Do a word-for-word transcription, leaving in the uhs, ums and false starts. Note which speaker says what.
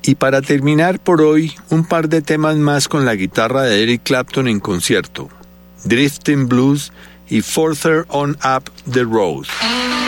Speaker 1: Y para terminar por hoy, un par de temas más con la guitarra de Eric Clapton en concierto, Drifting Blues y Further On Up the Road.